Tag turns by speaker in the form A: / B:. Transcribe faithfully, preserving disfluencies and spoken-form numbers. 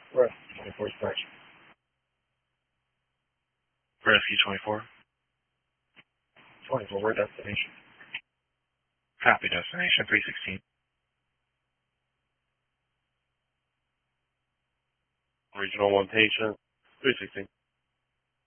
A: Rescue twenty-four selection.
B: Rescue twenty-four.
A: twenty-four, where destination?
B: Copy, destination three sixteen.
C: Regional one patient, three sixteen.